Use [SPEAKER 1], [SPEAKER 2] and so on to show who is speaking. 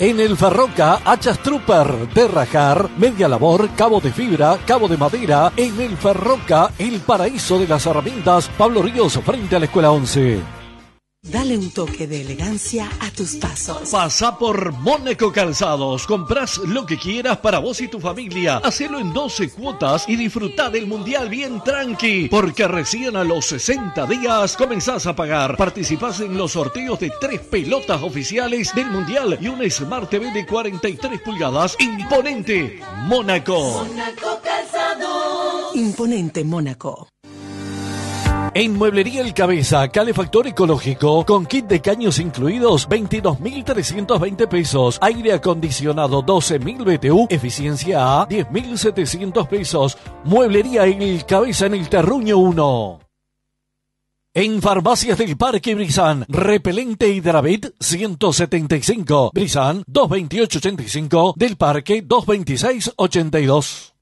[SPEAKER 1] En el Ferroca, hachas Trooper, de rajar, media labor, cabo de fibra, cabo de madera. En el Ferroca, el paraíso de las herramientas. Pablo Ríos, frente a la Escuela 11.
[SPEAKER 2] Dale un toque de elegancia a tus pasos.
[SPEAKER 1] Pasa por Mónaco Calzados. Comprás lo que quieras para vos y tu familia. Hacelo en 12 cuotas y disfrutá del Mundial bien tranqui. Porque recién a los 60 días comenzás a pagar. Participás en los sorteos de 3 pelotas oficiales del Mundial y una Smart TV de 43 pulgadas. Imponente Mónaco.
[SPEAKER 2] Mónaco Calzados. Imponente Mónaco.
[SPEAKER 1] En Mueblería El Cabeza, calefactor ecológico, con kit de caños incluidos, 22.320 pesos. Aire acondicionado, 12.000 BTU, eficiencia A, 10.700 pesos. Mueblería El Cabeza en el Terruño 1. En Farmacias del Parque Brizán, repelente Hidravit 175, Brizán 228.85, del Parque 226.82.